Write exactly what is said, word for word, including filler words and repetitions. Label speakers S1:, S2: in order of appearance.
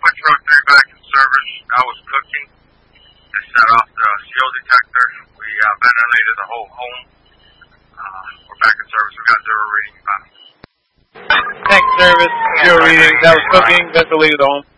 S1: my truck three back in service. I was cooking. They set off the C O detector. We uh, ventilated the whole home. Uh, we're back in service. We got zero reading.
S2: Tech service, zero reading. That was cooking, ventilated the home.